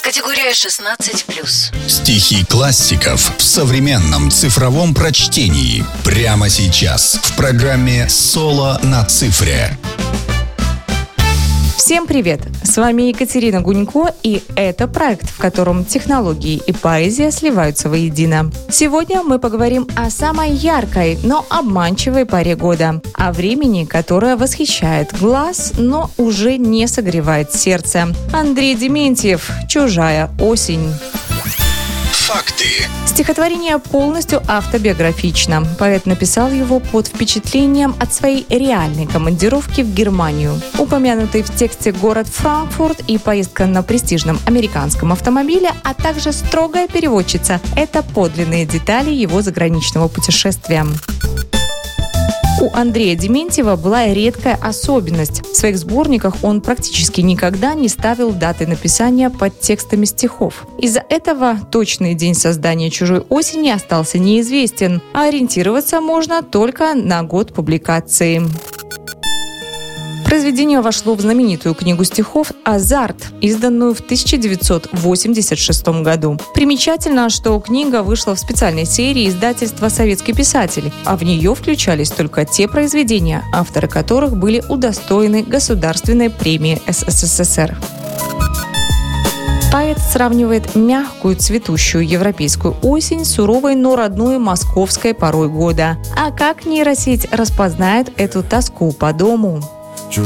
Категория 16+. Стихи классиков в современном цифровом прочтении. Прямо сейчас в программе «Соло на цифре». Всем привет! С вами Екатерина Гунько, и это проект, в котором технологии и поэзия сливаются воедино. Сегодня мы поговорим о самой яркой, но обманчивой паре года. О времени, которое восхищает глаз, но уже не согревает сердце. Андрей Дементьев «Чужая осень». Факты. Стихотворение полностью автобиографично. Поэт написал его под впечатлением от своей реальной командировки в Германию. Упомянутый в тексте город Франкфурт и поездка на престижном американском автомобиле, а также строгая переводчица – это подлинные детали его заграничного путешествия. У Андрея Дементьева была редкая особенность. В своих сборниках он практически никогда не ставил даты написания под текстами стихов. Из-за этого точный день создания «Чужой осени» остался неизвестен, а ориентироваться можно только на год публикации. Произведение вошло в знаменитую книгу стихов «Азарт», изданную в 1986 году. Примечательно, что книга вышла в специальной серии издательства «Советский писатель», а в нее включались только те произведения, авторы которых были удостоены Государственной премии СССР. Поэт сравнивает мягкую цветущую европейскую осень с суровой, но родной московской порой года. А как нейросеть распознает эту тоску по дому?